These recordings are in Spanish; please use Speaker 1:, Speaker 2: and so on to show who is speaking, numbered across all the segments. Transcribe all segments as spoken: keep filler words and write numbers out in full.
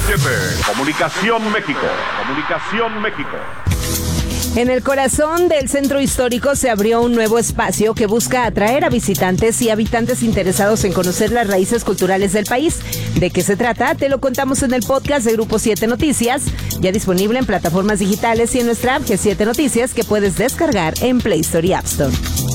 Speaker 1: siete. Comunicación México. Comunicación México.
Speaker 2: En el corazón del centro histórico se abrió un nuevo espacio que busca atraer a visitantes y habitantes interesados en conocer las raíces culturales del país. ¿De qué se trata? Te lo contamos en el podcast de Grupo siete Noticias, ya disponible en plataformas digitales y en nuestra app G siete Noticias, que puedes descargar en Play Store y App Store.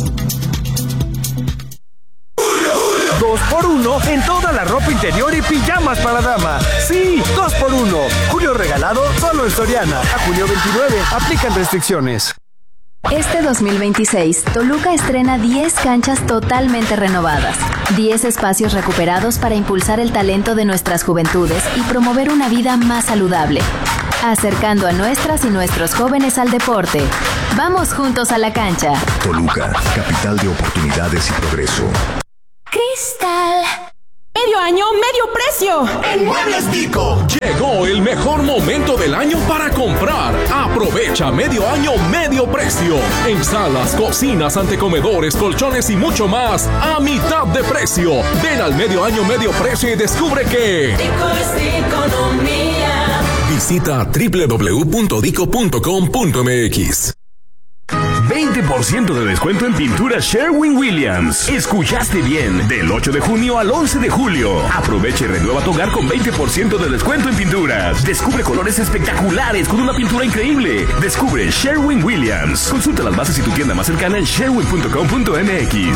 Speaker 3: dos por uno en toda la ropa interior y pijamas para dama. Sí, dos por uno. Julio regalado solo en Soriana. A julio veintinueve. Aplican restricciones.
Speaker 4: Este dos mil veintiséis, Toluca estrena diez canchas totalmente renovadas, diez espacios recuperados para impulsar el talento de nuestras juventudes y promover una vida más saludable, acercando a nuestras y nuestros jóvenes al deporte. Vamos juntos a la cancha.
Speaker 5: Toluca, capital de oportunidades y progreso.
Speaker 6: Cristal. Medio año, medio precio.
Speaker 7: En Muebles Pico. Llegó el mejor momento del año para comprar. Aprovecha medio año, medio precio. En salas, cocinas, antecomedores, colchones y mucho más a mitad de precio. Ven al medio año, medio precio y descubre que
Speaker 6: Dico es economía.
Speaker 7: Visita doble u doble u doble u punto dico punto com punto m x.
Speaker 1: veinte por ciento de descuento en pinturas Sherwin-Williams. Escuchaste bien. Del ocho de junio al once de julio. Aprovecha y renueva tu hogar con veinte por ciento de descuento en pinturas. Descubre colores espectaculares con una pintura increíble. Descubre Sherwin-Williams. Consulta las bases y tu tienda más cercana en sherwin punto com punto m x.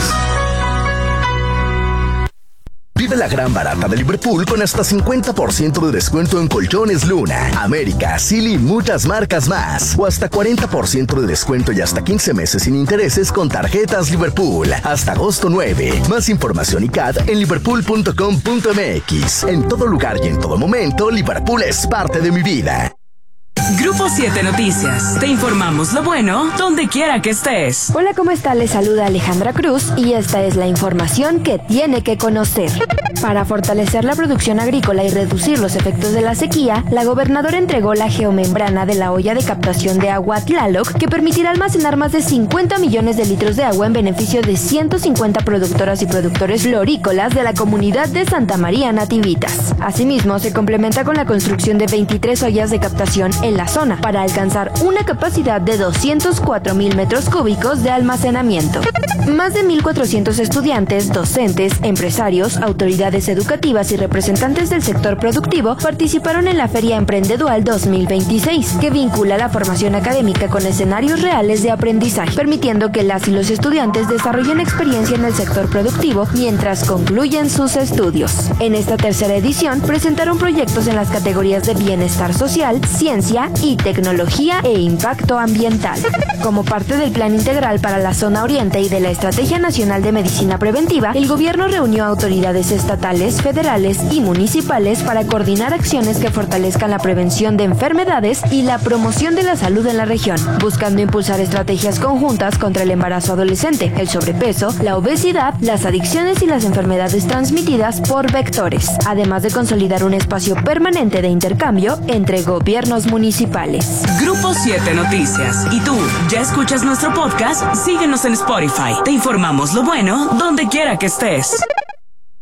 Speaker 5: Vive la gran barata de Liverpool con hasta cincuenta por ciento de descuento en colchones Luna, América, Silly y muchas marcas más. O hasta cuarenta por ciento de descuento y hasta quince meses sin intereses con tarjetas Liverpool. Hasta agosto nueve. Más información y C A D en liverpool punto com punto m x. En todo lugar y en todo momento, Liverpool es parte de mi vida.
Speaker 8: Grupo siete Noticias. Te informamos lo bueno donde quiera que estés.
Speaker 9: Hola, ¿cómo está? Les saluda Alejandra Cruz y esta es la información que tiene que conocer. Para fortalecer la producción agrícola y reducir los efectos de la sequía, la gobernadora entregó la geomembrana de la olla de captación de agua Tlaloc, que permitirá almacenar más de cincuenta millones de litros de agua en beneficio de ciento cincuenta productoras y productores florícolas de la comunidad de Santa María Nativitas. Asimismo, se complementa con la construcción de veintitrés ollas de captación en la zona para alcanzar una capacidad de doscientos cuatro mil metros cúbicos de almacenamiento. Más de mil cuatrocientos estudiantes, docentes, empresarios, autoridades educativas y representantes del sector productivo participaron en la Feria Emprendedual dos mil veintiséis, que vincula la formación académica con escenarios reales de aprendizaje, permitiendo que las y los estudiantes desarrollen experiencia en el sector productivo mientras concluyen sus estudios. En esta tercera edición presentaron proyectos en las categorías de bienestar social, ciencia y tecnología e impacto ambiental. Como parte del Plan Integral para la Zona Oriente y de la Estrategia Nacional de Medicina Preventiva, el gobierno reunió a autoridades estatales, federales y municipales para coordinar acciones que fortalezcan la prevención de enfermedades y la promoción de la salud en la región, buscando impulsar estrategias conjuntas contra el embarazo adolescente, el sobrepeso, la obesidad, las adicciones y las enfermedades transmitidas por vectores, además de consolidar un espacio permanente de intercambio entre gobiernos municipales.
Speaker 8: Grupo siete Noticias. ¿Y tú, ya escuchas nuestro podcast? Síguenos en Spotify. Te informamos lo bueno donde quiera que estés.